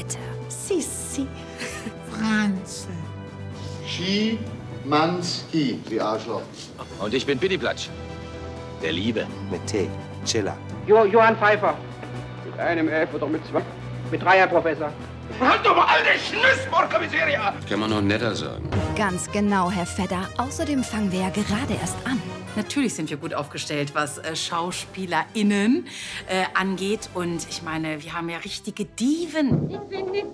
bitte. Sissi. Franz. Schimanski, die Arschloch. Und ich bin Billy Platsch, der Liebe. Mit T. Chiller. Johann Pfeiffer. Mit einem Elf oder mit zwei? Mit drei, Herr Professor. Halt doch mal alle Schnüssmordkommissaria! Kann man noch netter sagen. Ganz genau, Herr Fedder. Außerdem fangen wir ja gerade erst an. Natürlich sind wir gut aufgestellt, was SchauspielerInnen angeht. Und ich meine, wir haben ja richtige Diven. Ich bin die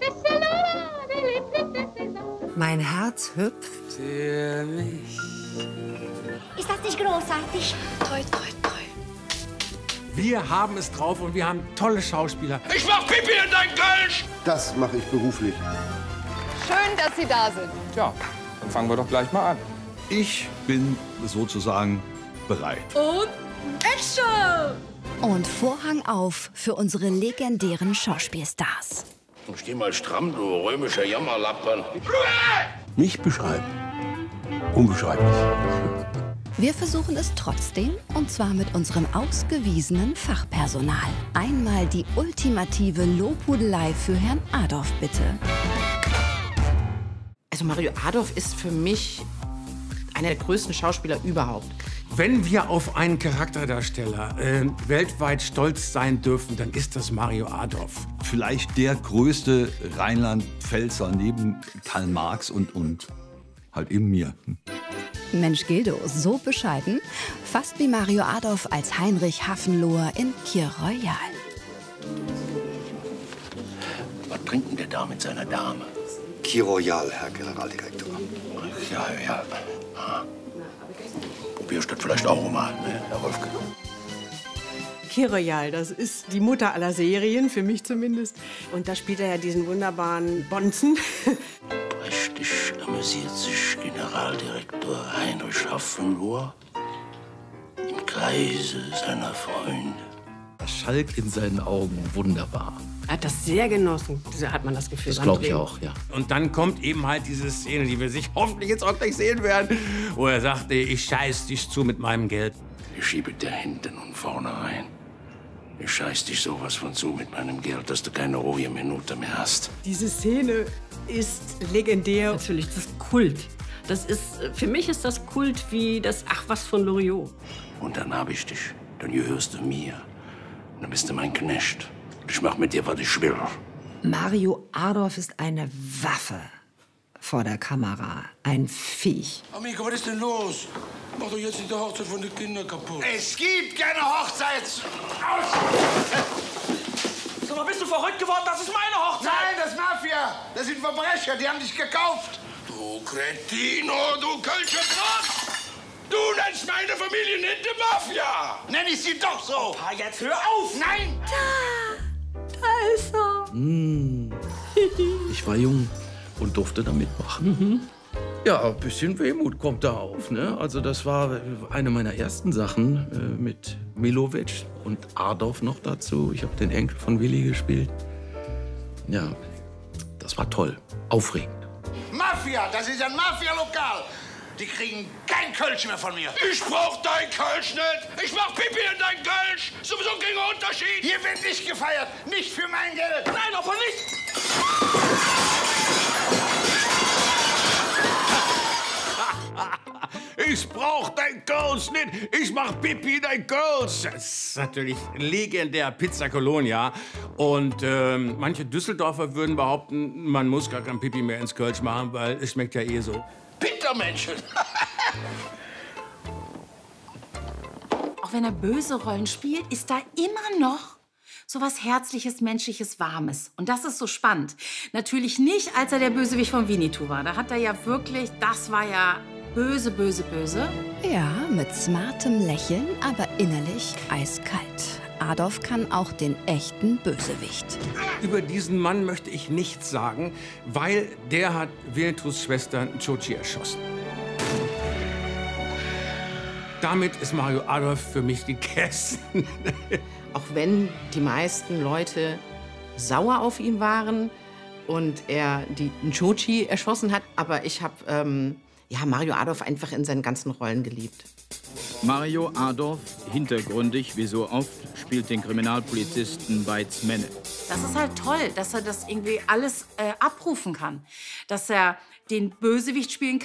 Mein Herz hüpft. Für mich. Ist das nicht großartig? Toi, toi, toi. Wir haben es drauf und wir haben tolle Schauspieler. Ich mach Pipi in dein Kölsch! Das mache ich beruflich. Schön, dass Sie da sind. Ja, dann fangen wir doch gleich mal an. Ich bin sozusagen bereit. Und Action! Und Vorhang auf für unsere legendären Schauspielstars. Steh mal stramm, du römischer Jammerlappern. Mich beschreiben. Unbeschreiblich. Wir versuchen es trotzdem, und zwar mit unserem ausgewiesenen Fachpersonal. Einmal die ultimative Lobhudelei für Herrn Adorf, bitte. Also Mario Adorf ist für mich einer der größten Schauspieler überhaupt. Wenn wir auf einen Charakterdarsteller weltweit stolz sein dürfen, dann ist das Mario Adorf. Vielleicht der größte Rheinland-Pfälzer neben Karl Marx und halt eben mir. Mensch, Gildo, so bescheiden. Fast wie Mario Adorf als Heinrich Hafenloher in Kir Royal. Was trinkt denn der da mit seiner Dame? Kir Royal, Herr Generaldirektor. Ja. Probierst das vielleicht auch mal, ne, Herr Wolfke? Kir Royal, das ist die Mutter aller Serien, für mich zumindest. Und da spielt er ja diesen wunderbaren Bonzen. Prächtig amüsiert sich Generaldirektor Heinrich Hafenloher im Kreise seiner Freunde. Schalk in seinen Augen, wunderbar. Er hat das sehr genossen, so hat man das Gefühl. Das glaube ich auch, ja. Und dann kommt eben halt diese Szene, die wir sich hoffentlich jetzt auch gleich sehen werden, wo er sagte, ich scheiß dich zu mit meinem Geld. Ich schiebe dir hinten und vorne rein. Ich scheiß dich sowas von zu mit meinem Geld, dass du keine ruhige Minute mehr hast. Diese Szene ist legendär. Natürlich, das ist Kult. Für mich ist das Kult wie das Ach was von Loriot. Und dann hab ich dich. Dann gehörst du mir. Und dann bist du mein Knecht. Ich mach mit dir, was ich will. Mario Adorf ist eine Waffe vor der Kamera. Ein Viech. Amigo, was ist denn los? Mach doch jetzt nicht die Hochzeit von den Kindern kaputt. Es gibt keine Hochzeit! Sag mal, bist du verrückt geworden? Das ist meine Hochzeit! Nein, das ist Mafia! Das sind Verbrecher, die haben dich gekauft! Du Kretino, du Kölscher Trotz! Du nennst meine Familie nicht die Mafia! Nenn ich sie doch so! Opa, jetzt hör auf! Nein! Da ist er. Ich war jung und durfte da mitmachen. Ja, ein bisschen Wehmut kommt da auf, ne? Also das war eine meiner ersten Sachen mit Milovic und Adorf noch dazu. Ich habe den Enkel von Willi gespielt. Ja, das war toll, aufregend. Mafia, das ist ein Mafia-Lokal! Die kriegen kein Kölsch mehr von mir. Ich brauch dein Kölsch nicht! Ich mach Pipi in dein Kölsch! Sowieso kein Unterschied! Hier wird nicht gefeiert, nicht für mein Geld! Nein, aber nicht! Ich brauch dein Kölsch nicht, ich mach Pipi in dein Kölsch. Das ist natürlich legendär, Pizza Colonia. Und manche Düsseldorfer würden behaupten, man muss gar kein Pipi mehr ins Kölsch machen, weil es schmeckt ja eh so. Pintermännchen! Auch wenn er böse Rollen spielt, ist da immer noch so was Herzliches, Menschliches, Warmes. Und das ist so spannend. Natürlich nicht, als er der Bösewicht von Winnetou war. Da hat er ja wirklich, das war ja böse, böse, böse. Ja, mit smartem Lächeln, aber innerlich eiskalt. Adorf kann auch den echten Bösewicht. Über diesen Mann möchte ich nichts sagen, weil der hat Winnetous Schwester Chochi erschossen. Damit ist Mario Adorf für mich gegessen. Auch wenn die meisten Leute sauer auf ihn waren und er die Nchochi erschossen hat. Aber ich habe Mario Adorf einfach in seinen ganzen Rollen geliebt. Mario Adorf, hintergründig wie so oft, spielt den Kriminalpolizisten Weiz Menne. Das ist halt toll, dass er das irgendwie alles abrufen kann. Dass er den Bösewicht spielen kann.